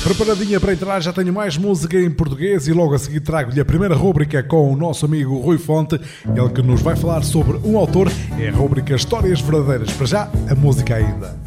Preparadinha para entrar, já tenho mais música em português e logo a seguir trago-lhe a primeira rúbrica com o nosso amigo Rui Fonte, ele que nos vai falar sobre um autor, é a rúbrica Histórias Verdadeiras. Para já, a música ainda.